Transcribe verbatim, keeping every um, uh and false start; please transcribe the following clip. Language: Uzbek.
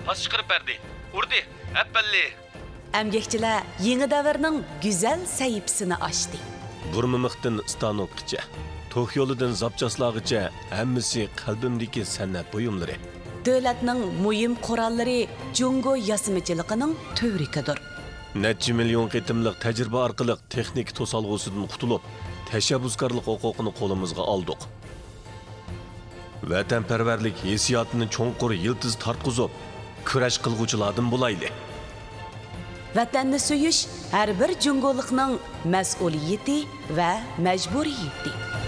pas chiqarib berdi. Urdi, appalli. Əmgəkçilər yeni davrning güzel sahifasini açdı. Burmamıqdan stanokgacha, to'q yo'lidan zapchaslag'icha hammasi qalbimdagi san'at buyumlari. Davlatning muhim qurollari Jungo yasimichiligining tövrikidir. Necha million qitimliq tajriba orqali texnik to'solg'usidan qutulib, tashabbuskorlik huquqini qo'limizga oldik. Vatanparvarlik hissiyotini cho'nqur yildiz tartqizib, kurash qilguvchilardan bo'layli. Vatanni suyish har bir jungolikning mas'uliyati va majburiyati.